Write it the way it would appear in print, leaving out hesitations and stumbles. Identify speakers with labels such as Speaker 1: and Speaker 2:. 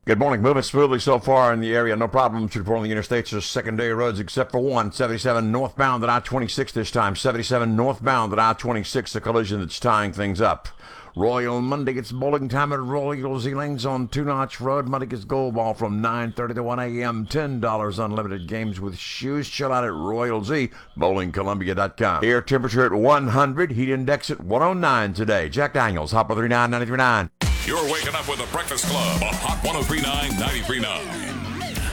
Speaker 1: Good morning. Moving smoothly so far in the area. No problems to report on the interstates or secondary roads except for one. 77 northbound at I-26 this time. 77 northbound at I-26, a collision that's tying things up. Royal Monday gets bowling time at Royal Z Lanes on Two Notch Road. Monday gets gold ball from 9:30 to 1 a.m. $10 unlimited games with shoes. Chill out at Royal Z, bowlingcolumbia.com. Air temperature at 100. Heat index at 109 today. Jack Daniels, Hot 103.9, 93.9.
Speaker 2: You're waking up with the Breakfast Club on Hot 103.9, 93.9.